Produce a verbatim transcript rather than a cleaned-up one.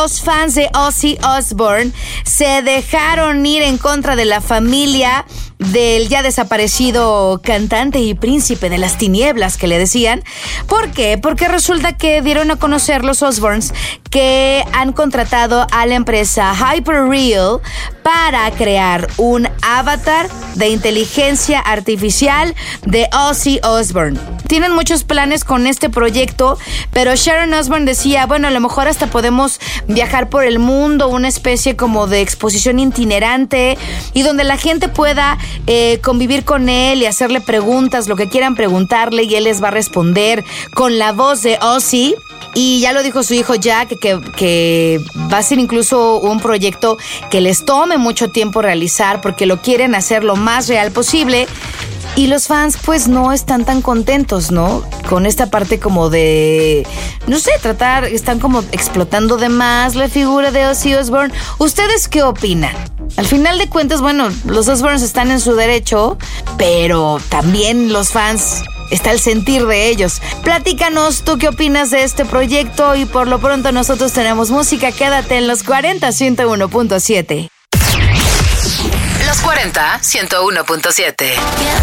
los fans de Ozzy Osbourne se dejaron ir en contra de la familia del ya desaparecido cantante y príncipe de las tinieblas, que le decían. ¿Por qué? Porque resulta que dieron a conocer los Osbournes que han contratado a la empresa Hyperreal para crear un avatar de inteligencia artificial de Ozzy Osbourne. Tienen muchos planes con este proyecto, pero Sharon Osbourne decía, bueno, a lo mejor hasta podemos viajar por el mundo, una especie como de exposición itinerante y donde la gente pueda eh, convivir con él y hacerle preguntas, lo que quieran preguntarle, y él les va a responder con la voz de Ozzy. Y ya lo dijo su hijo Jack, que, que va a ser incluso un proyecto que les tome mucho tiempo realizar porque lo quieren hacer lo más real posible. Y los fans pues no están tan contentos, ¿no? Con esta parte como de, no sé, tratar, están como explotando de más la figura de Ozzy Osbourne. ¿Ustedes qué opinan? Al final de cuentas, bueno, los Osbournes están en su derecho, pero también los fans, está el sentir de ellos. Platícanos tú qué opinas de este proyecto, y por lo pronto nosotros tenemos música. Quédate en Los cuarenta, ciento uno punto siete. Los cuarenta, ciento uno punto siete.